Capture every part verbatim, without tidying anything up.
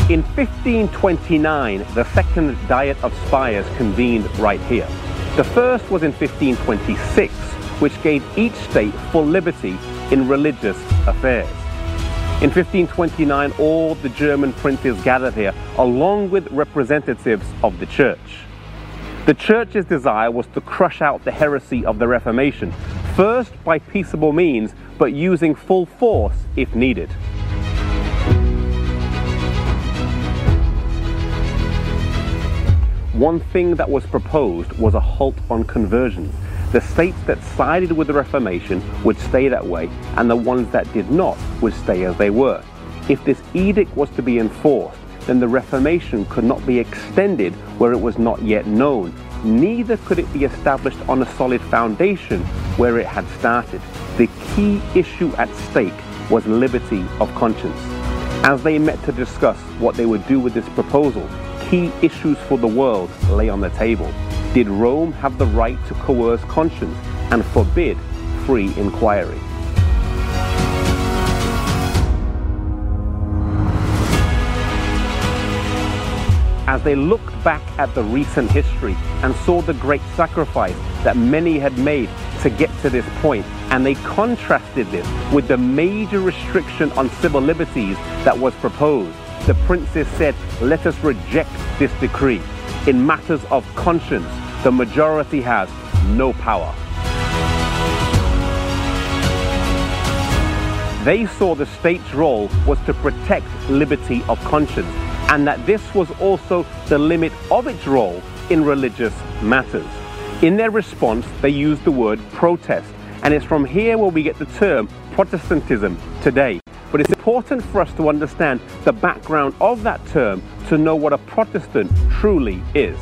In fifteen twenty-nine, the Second Diet of Spires convened right here. The first was in fifteen twenty-six, which gave each state full liberty in religious affairs. In fifteen twenty-nine, all the German princes gathered here, along with representatives of the church. The church's desire was to crush out the heresy of the Reformation, first by peaceable means, but using full force if needed. One thing that was proposed was a halt on conversions. The states that sided with the Reformation would stay that way, and the ones that did not would stay as they were. If this edict was to be enforced, then the Reformation could not be extended where it was not yet known. Neither could it be established on a solid foundation where it had started. The key issue at stake was liberty of conscience. As they met to discuss what they would do with this proposal, key issues for the world lay on the table. Did Rome have the right to coerce conscience and forbid free inquiry? As they looked back at the recent history and saw the great sacrifice that many had made to get to this point, and they contrasted this with the major restriction on civil liberties that was proposed, the princes said, let us reject this decree. In matters of conscience, the majority has no power. They saw the state's role was to protect liberty of conscience, and that this was also the limit of its role in religious matters. In their response, they used the word protest, and it's from here where we get the term Protestantism today. But it's important for us to understand the background of that term to know what a Protestant truly is.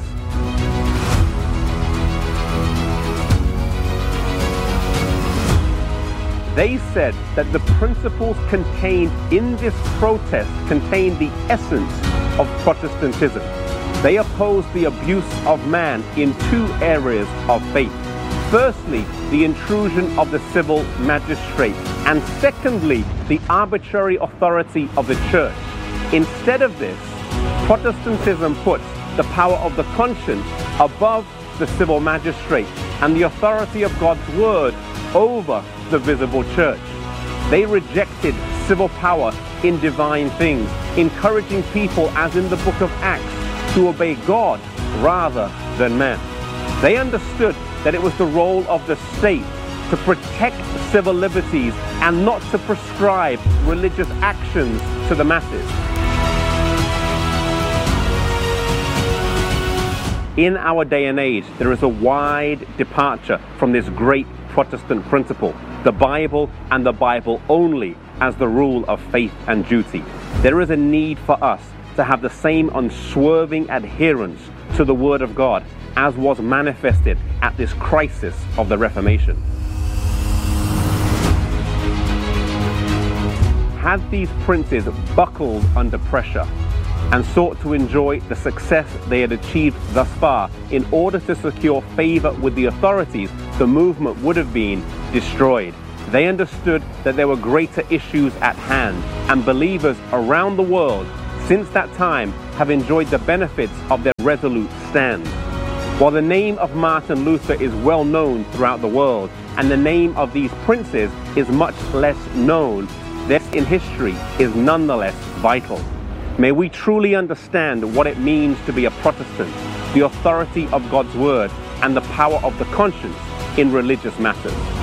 They said that the principles contained in this protest contained the essence of Protestantism. They opposed the abuse of man in two areas of faith. Firstly, the intrusion of the civil magistrate, and secondly, the arbitrary authority of the church. Instead of this, Protestantism puts the power of the conscience above the civil magistrate and the authority of God's word over the visible church. They rejected civil power in divine things, encouraging people, as in the book of Acts, to obey God rather than man. They understood that it was the role of the state to protect civil liberties and not to prescribe religious actions to the masses. In our day and age, there is a wide departure from this great Protestant principle, the Bible and the Bible only as the rule of faith and duty. There is a need for us to have the same unswerving adherence to the Word of God as was manifested at this crisis of the Reformation. Had these princes buckled under pressure and sought to enjoy the success they had achieved thus far in order to secure favor with the authorities, the movement would have been destroyed. They understood that there were greater issues at hand, and believers around the world since that time have enjoyed the benefits of their resolute stand. While the name of Martin Luther is well known throughout the world, and the name of these princes is much less known, this in history is nonetheless vital. May we truly understand what it means to be a Protestant, the authority of God's word, and the power of the conscience in religious matters.